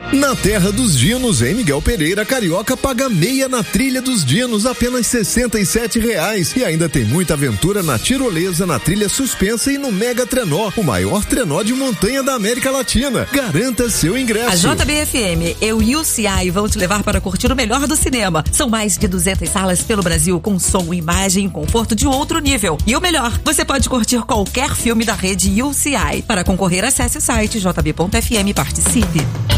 Na Terra dos Dinos, em Miguel Pereira, Carioca paga meia na Trilha dos Dinos, apenas R$ 67,00. E ainda tem muita aventura na tirolesa, na trilha suspensa e no Mega Trenó, o maior trenó de montanha da América Latina. Garanta seu ingresso. A JBFM, eu e o CI vão te levar para curtir o melhor do cinema. São mais de 200 salas pelo Brasil, com som, imagem e conforto de outro nível. E o melhor, você pode curtir qualquer filme da rede UCI. Para concorrer, acesse o site jb.fm e participe.